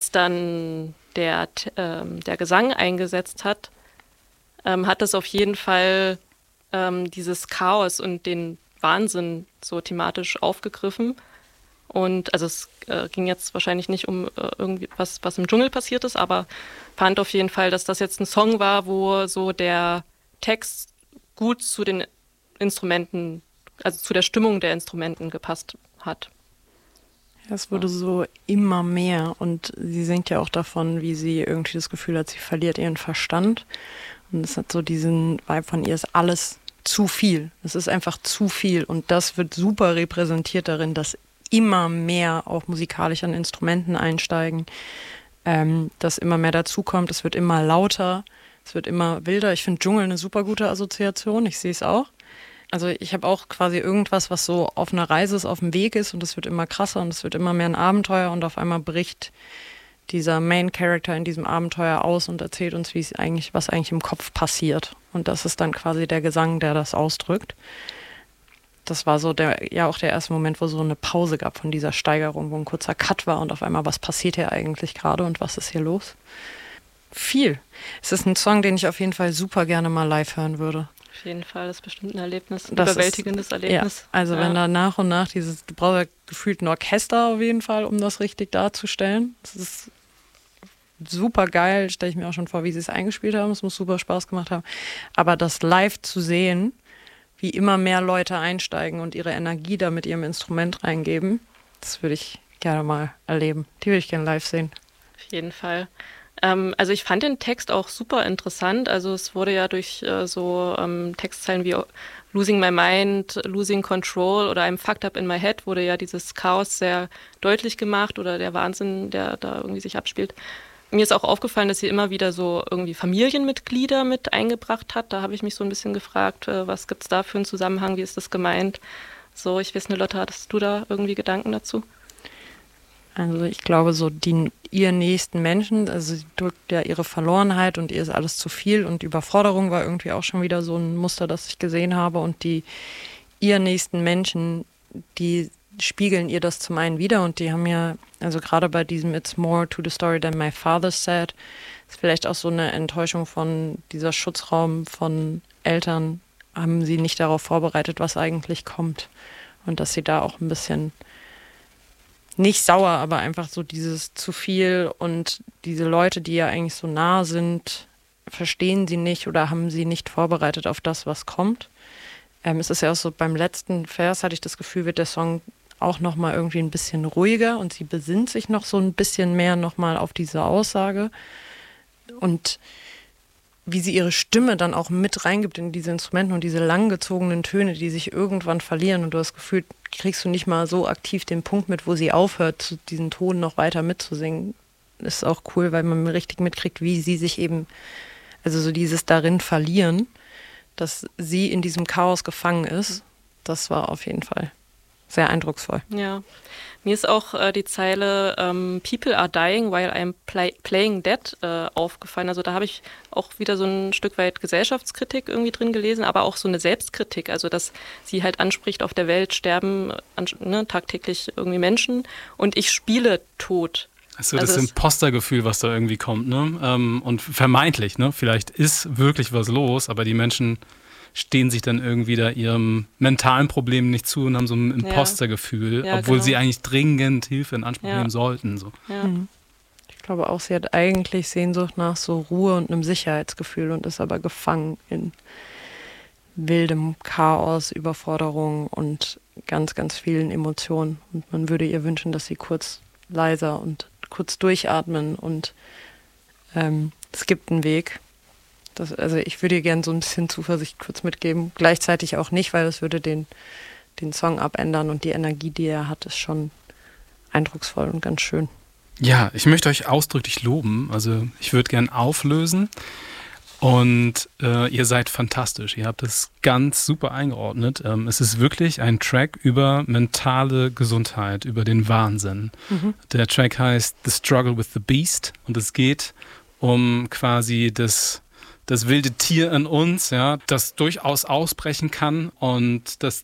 als dann der Gesang eingesetzt hat, hat es auf jeden Fall dieses Chaos und den Wahnsinn so thematisch aufgegriffen. Und also es ging jetzt wahrscheinlich nicht um irgendwie was im Dschungel passiert ist, aber fand auf jeden Fall, dass das jetzt ein Song war, wo so der Text gut zu den Instrumenten, also zu der Stimmung der Instrumenten gepasst hat. Es wurde so immer mehr und sie singt ja auch davon, wie sie irgendwie das Gefühl hat, sie verliert ihren Verstand. Und es hat so diesen Vibe von ihr, ist alles zu viel. Es ist einfach zu viel und das wird super repräsentiert darin, dass immer mehr auch musikalisch an Instrumenten einsteigen, dass immer mehr dazukommt, es wird immer lauter, es wird immer wilder. Ich finde Dschungel eine super gute Assoziation, ich sehe es auch. Also ich habe auch quasi irgendwas, was so auf einer Reise ist, auf dem Weg ist und es wird immer krasser und es wird immer mehr ein Abenteuer und auf einmal bricht dieser Main Character in diesem Abenteuer aus und erzählt uns, was eigentlich im Kopf passiert. Und das ist dann quasi der Gesang, der das ausdrückt. Das war so auch der erste Moment, wo so eine Pause gab von dieser Steigerung, wo ein kurzer Cut war und auf einmal, was passiert hier eigentlich gerade und was ist hier los? Viel. Es ist ein Song, den ich auf jeden Fall super gerne mal live hören würde. Auf jeden Fall, das ist bestimmt ein Erlebnis, ein überwältigendes Erlebnis. Ja, also wenn da nach und nach du brauchst ja gefühlt ein Orchester auf jeden Fall, um das richtig darzustellen. Das ist super geil, stelle ich mir auch schon vor, wie sie es eingespielt haben. Es muss super Spaß gemacht haben. Aber das live zu sehen, wie immer mehr Leute einsteigen und ihre Energie da mit ihrem Instrument reingeben, das würde ich gerne mal erleben. Die würde ich gerne live sehen. Auf jeden Fall. Also ich fand den Text auch super interessant. Also es wurde ja durch Textzeilen wie Losing My Mind, Losing Control oder I'm Fucked Up in My Head wurde ja dieses Chaos sehr deutlich gemacht oder der Wahnsinn, der da irgendwie sich abspielt. Mir ist auch aufgefallen, dass sie immer wieder so irgendwie Familienmitglieder mit eingebracht hat. Da habe ich mich so ein bisschen gefragt, was gibt's da für einen Zusammenhang, wie ist das gemeint? So, ich weiß nicht, Lotte, hattest du da irgendwie Gedanken dazu? Also ich glaube, so ihr nächsten Menschen, also sie drückt ja ihre Verlorenheit und ihr ist alles zu viel und Überforderung war irgendwie auch schon wieder so ein Muster, das ich gesehen habe und ihr nächsten Menschen, die spiegeln ihr das zum einen wieder und die haben ja, also gerade bei diesem It's more to the story than my father said, ist vielleicht auch so eine Enttäuschung von dieser Schutzraum von Eltern, haben sie nicht darauf vorbereitet, was eigentlich kommt und dass sie da auch ein bisschen nicht sauer, aber einfach so dieses zu viel und diese Leute, die ja eigentlich so nah sind, verstehen sie nicht oder haben sie nicht vorbereitet auf das, was kommt. Es ist ja auch so, beim letzten Vers hatte ich das Gefühl, wird der Song auch nochmal irgendwie ein bisschen ruhiger und sie besinnt sich noch so ein bisschen mehr nochmal auf diese Aussage und wie sie ihre Stimme dann auch mit reingibt in diese Instrumente und diese langgezogenen Töne, die sich irgendwann verlieren und du hast das Gefühl, kriegst du nicht mal so aktiv den Punkt mit, wo sie aufhört, diesen Ton noch weiter mitzusingen. Das ist auch cool, weil man richtig mitkriegt, wie sie sich eben, also so dieses darin verlieren, dass sie in diesem Chaos gefangen ist, das war auf jeden Fall sehr eindrucksvoll. Ja, mir ist auch die Zeile People are dying while I'm playing dead aufgefallen. Also da habe ich auch wieder so ein Stück weit Gesellschaftskritik irgendwie drin gelesen, aber auch so eine Selbstkritik. Also dass sie halt anspricht, auf der Welt sterben tagtäglich irgendwie Menschen und ich spiele tot. Also das Impostergefühl, was da irgendwie kommt, ne? Und vermeintlich, ne? Vielleicht ist wirklich was los, aber die Menschen stehen sich dann irgendwie da ihrem mentalen Problem nicht zu und haben so ein Impostergefühl, obwohl sie eigentlich dringend Hilfe in Anspruch nehmen sollten. So. Ja. Ich glaube auch, sie hat eigentlich Sehnsucht nach so Ruhe und einem Sicherheitsgefühl und ist aber gefangen in wildem Chaos, Überforderung und ganz, ganz vielen Emotionen. Und man würde ihr wünschen, dass sie kurz leiser und kurz durchatmen und es gibt einen Weg. Also ich würde ihr gerne so ein bisschen Zuversicht kurz mitgeben. Gleichzeitig auch nicht, weil das würde den Song abändern und die Energie, die er hat, ist schon eindrucksvoll und ganz schön. Ja, ich möchte euch ausdrücklich loben. Also ich würde gern auflösen und ihr seid fantastisch. Ihr habt es ganz super eingeordnet. Es ist wirklich ein Track über mentale Gesundheit, über den Wahnsinn. Mhm. Der Track heißt The Struggle with the Beast und es geht um quasi das wilde Tier in uns, ja, das durchaus ausbrechen kann und das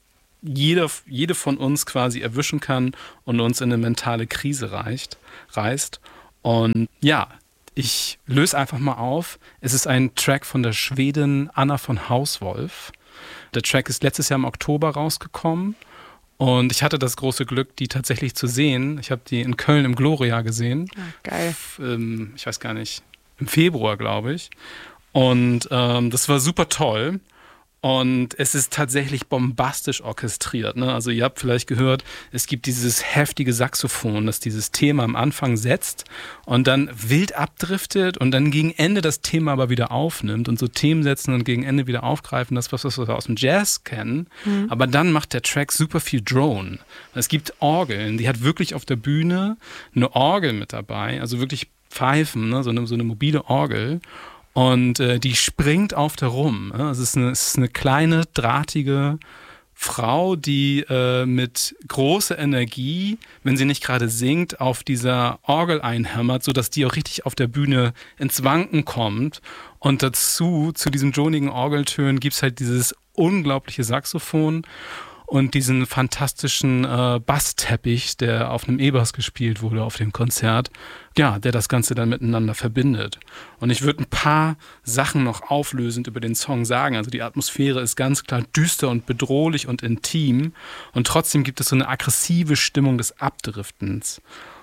jede von uns quasi erwischen kann und uns in eine mentale Krise reißt. Und ja, ich löse einfach mal auf. Es ist ein Track von der Schwedin Anna von Hauswolf. Der Track ist letztes Jahr im Oktober rausgekommen und ich hatte das große Glück, die tatsächlich zu sehen. Ich habe die in Köln im Gloria gesehen. Geil. Ich weiß gar nicht, im Februar, glaube ich. Und das war super toll. Und es ist tatsächlich bombastisch orchestriert. Ne? Also ihr habt vielleicht gehört, es gibt dieses heftige Saxophon, das dieses Thema am Anfang setzt und dann wild abdriftet und dann gegen Ende das Thema aber wieder aufnimmt und so Themen setzen und gegen Ende wieder aufgreifen. Das, was wir aus dem Jazz kennen. Mhm. Aber dann macht der Track super viel Drone. Es gibt Orgeln, die hat wirklich auf der Bühne eine Orgel mit dabei, also wirklich Pfeifen, ne? so eine mobile Orgel. Und die springt auf der rum. Es ist eine kleine, drahtige Frau, die mit großer Energie, wenn sie nicht gerade singt, auf dieser Orgel einhämmert, sodass die auch richtig auf der Bühne ins Wanken kommt. Und dazu, zu diesen dronigen Orgeltönen, gibt es halt dieses unglaubliche Saxophon und diesen fantastischen Bassteppich, der auf einem E-Bass gespielt wurde auf dem Konzert, ja, der das Ganze dann miteinander verbindet. Und ich würde ein paar Sachen noch auflösend über den Song sagen. Also die Atmosphäre ist ganz klar düster und bedrohlich und intim und trotzdem gibt es so eine aggressive Stimmung des Abdriftens.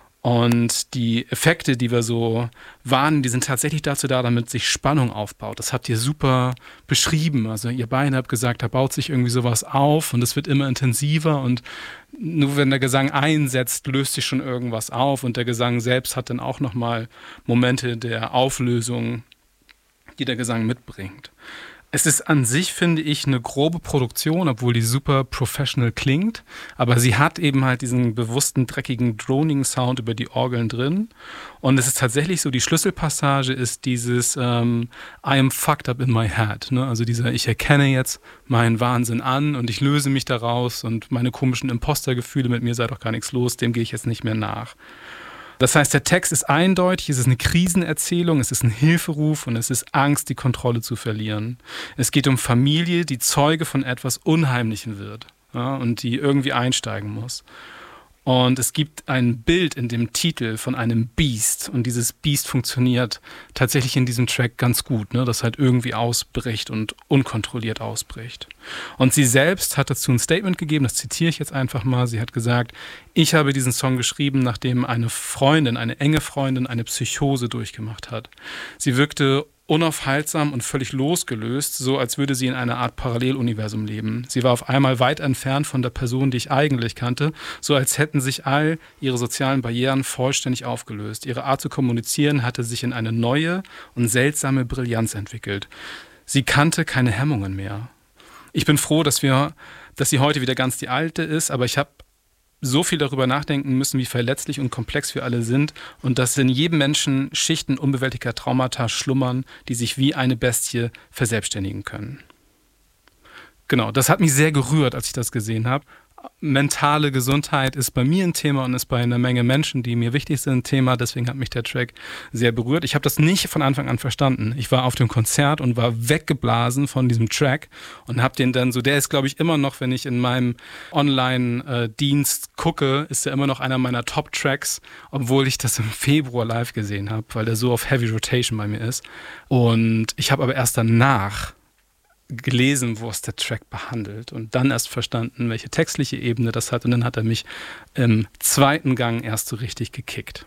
Und die Effekte, die wir so wahrnehmen, die sind tatsächlich dazu da, damit sich Spannung aufbaut. Das habt ihr super beschrieben. Also ihr beide habt gesagt, da baut sich irgendwie sowas auf und es wird immer intensiver und nur wenn der Gesang einsetzt, löst sich schon irgendwas auf und der Gesang selbst hat dann auch nochmal Momente der Auflösung, die der Gesang mitbringt. Es ist an sich, finde ich, eine grobe Produktion, obwohl die super professional klingt. Aber sie hat eben halt diesen bewussten, dreckigen Droning-Sound über die Orgeln drin. Und es ist tatsächlich so, die Schlüsselpassage ist dieses I am fucked up in my head. Ne? Also ich erkenne jetzt meinen Wahnsinn an und ich löse mich daraus und meine komischen Impostergefühle, mit mir sei doch gar nichts los, dem gehe ich jetzt nicht mehr nach. Das heißt, der Text ist eindeutig, es ist eine Krisenerzählung, es ist ein Hilferuf und es ist Angst, die Kontrolle zu verlieren. Es geht um Familie, die Zeuge von etwas Unheimlichem wird, ja, und die irgendwie einsteigen muss. Und es gibt ein Bild in dem Titel von einem Biest und dieses Biest funktioniert tatsächlich in diesem Track ganz gut, ne, das halt irgendwie ausbricht und unkontrolliert ausbricht. Und sie selbst hat dazu ein Statement gegeben, das zitiere ich jetzt einfach mal. Sie hat gesagt, ich habe diesen Song geschrieben, nachdem eine Freundin, eine enge Freundin, eine Psychose durchgemacht hat. Sie wirkte unaufhaltsam und völlig losgelöst, so als würde sie in einer Art Paralleluniversum leben. Sie war auf einmal weit entfernt von der Person, die ich eigentlich kannte, so als hätten sich all ihre sozialen Barrieren vollständig aufgelöst. Ihre Art zu kommunizieren hatte sich in eine neue und seltsame Brillanz entwickelt. Sie kannte keine Hemmungen mehr. Ich bin froh, dass sie heute wieder ganz die Alte ist, aber ich habe so viel darüber nachdenken müssen, wie verletzlich und komplex wir alle sind und dass in jedem Menschen Schichten unbewältigter Traumata schlummern, die sich wie eine Bestie verselbstständigen können. Genau, das hat mich sehr gerührt, als ich das gesehen habe. Mentale Gesundheit ist bei mir ein Thema und ist bei einer Menge Menschen, die mir wichtig sind, ein Thema. Deswegen hat mich der Track sehr berührt. Ich habe das nicht von Anfang an verstanden. Ich war auf dem Konzert und war weggeblasen von diesem Track und habe den dann so, der ist glaube ich immer noch, wenn ich in meinem Online-Dienst gucke, ist der immer noch einer meiner Top-Tracks, obwohl ich das im Februar live gesehen habe, weil der so auf Heavy Rotation bei mir ist. Und ich habe aber erst danach gelesen, wo es der Track behandelt und dann erst verstanden, welche textliche Ebene das hat und dann hat er mich im zweiten Gang erst so richtig gekickt.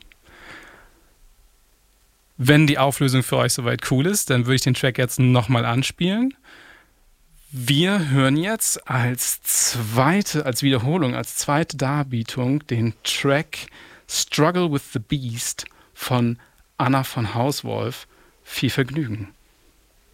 Wenn die Auflösung für euch soweit cool ist, dann würde ich den Track jetzt nochmal anspielen. Wir hören jetzt als Wiederholung, als zweite Darbietung den Track Struggle with the Beast von Anna von Hauswolf. Viel Vergnügen.